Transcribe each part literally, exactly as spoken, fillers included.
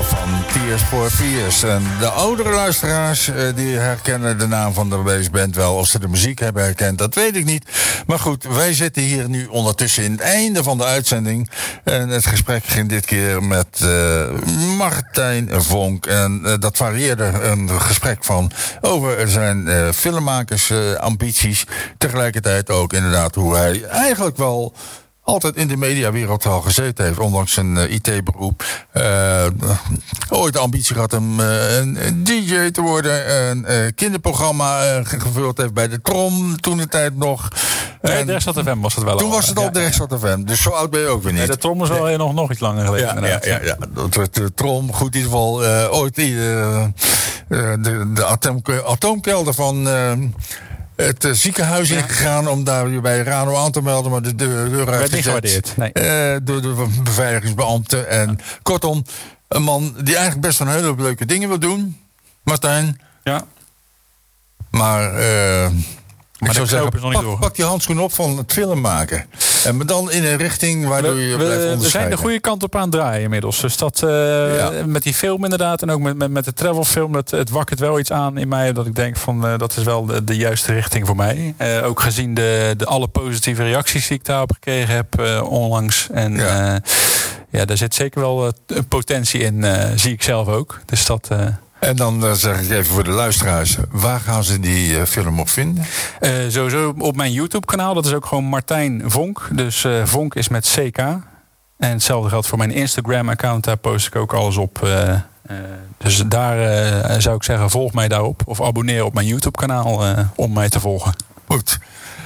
van Tears for Fears. En de oudere luisteraars uh, die herkennen de naam van de band wel. Of ze de muziek hebben herkend, dat weet ik niet. Maar goed, wij zitten hier nu ondertussen in het einde van de uitzending. En het gesprek ging dit keer met uh, Martijn Vonk. En uh, dat varieerde een gesprek van over zijn uh, filmmakersambities. Uh, Tegelijkertijd ook inderdaad hoe hij eigenlijk wel altijd in de mediawereld al gezeten heeft, ondanks zijn uh, I T-beroep. Uh, ooit de ambitie gehad om uh, een, een D J te worden. Een uh, kinderprogramma uh, gevuld heeft bij de Trom, toen de tijd nog. Nee, de Rexstad F M was het wel. Toen al. was het al ja, de Rexstad ja. F M, dus zo oud ben je ook weer niet. Nee, de Trom is wel nee. nog, nog iets langer geleden. Ja, ja, ja, ja. Dat werd de Trom, goed in ieder geval uh, ooit die, uh, uh, de, de atoom, atoomkelder van Uh, het uh, ziekenhuis ja. ingegaan om daar weer bij Rano aan te melden, maar de deur werd niet gewaardeerd. Nee. Uh, door de beveiligingsbeambten. En ja. kortom, een man die eigenlijk best een hele leuke dingen wil doen. Martijn. Ja. Maar Uh, Maar ik zou zeggen, nog pak, niet pak die handschoen op van het film maken. En maar dan in een richting waardoor je we, blijft onderscheiden. We zijn de goede kant op aan het draaien inmiddels. Dus dat uh, ja. met die film inderdaad en ook met, met, met de travelfilm, het, het wakkert wel iets aan in mij. Dat ik denk van uh, dat is wel de, de juiste richting voor mij. Uh, ook gezien de, de alle positieve reacties die ik daarop gekregen heb uh, onlangs. En ja. Uh, ja, daar zit zeker wel uh, potentie in, uh, zie ik zelf ook. Dus dat Uh, En dan uh, zeg ik even voor de luisteraars, waar gaan ze die uh, film op vinden? Uh, sowieso op mijn YouTube-kanaal, dat is ook gewoon Martijn Vonk. Dus uh, Vonk is met C K. En hetzelfde geldt voor mijn Instagram-account, daar post ik ook alles op. Uh, uh, dus daar uh, zou ik zeggen, volg mij daarop. Of abonneer op mijn YouTube-kanaal uh, om mij te volgen. Goed.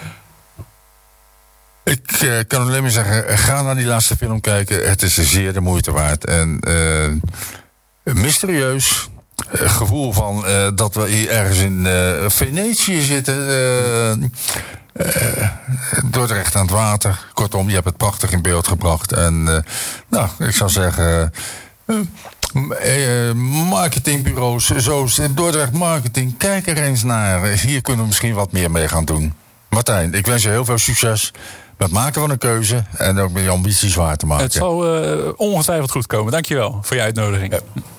Ik uh, kan alleen maar zeggen, ga naar die laatste film kijken. Het is zeer de moeite waard. En uh, mysterieus. Uh, gevoel van uh, dat we hier ergens in uh, Venetië zitten. Uh, uh, Dordrecht aan het water. Kortom, je hebt het prachtig in beeld gebracht. En uh, nou, ik zou zeggen Uh, uh, marketingbureaus zoals Dordrecht Marketing, kijk er eens naar. Hier kunnen we misschien wat meer mee gaan doen. Martijn, ik wens je heel veel succes met het maken van een keuze en ook met je ambities waar te maken. Het zal uh, ongetwijfeld goed komen. Dankjewel voor je uitnodiging. Ja.